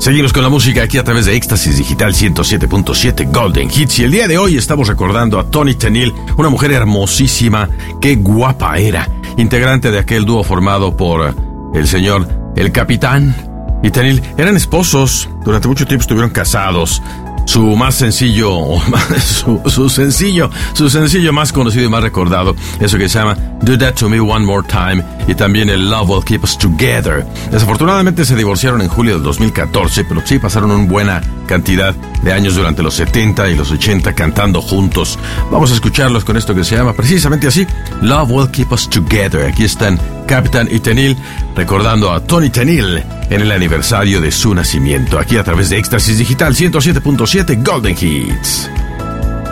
Seguimos con la música aquí a través de Éxtasis Digital 107.7 Golden Hits. Y el día de hoy estamos recordando a Toni Tennille, una mujer hermosísima, qué guapa era, integrante de aquel dúo formado por el señor El Capitán y Tennille. Eran esposos, durante mucho tiempo estuvieron casados. Su más sencillo, su sencillo más conocido y más recordado, eso que se llama Do That To Me One More Time, y también el Love Will Keep Us Together. Desafortunadamente se divorciaron en julio del 2014, pero sí pasaron una buena cantidad de años durante los 70 y los 80 cantando juntos. Vamos a escucharlos con esto que se llama precisamente así, Love Will Keep Us Together. Aquí están Capitán y Tennille recordando a Toni Tennille en el aniversario de su nacimiento, aquí a través de Éxtasis Digital 107.7 Golden Hits.